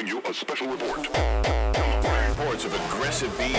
bring you a special report. Reports of aggressive bees